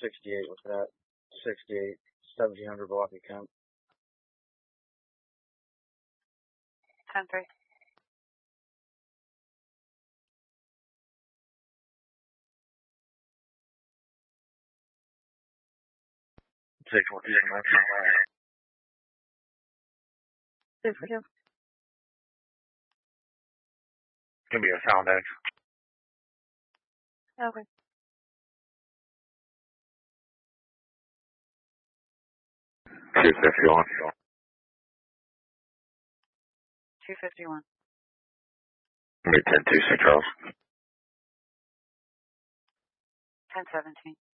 68 with that. 68, 1700 block account. 10-3. Six, 2-2. Gonna be a sound X. Okay. 251. 251. Gonna be 10-2, St. Charles. 10-17.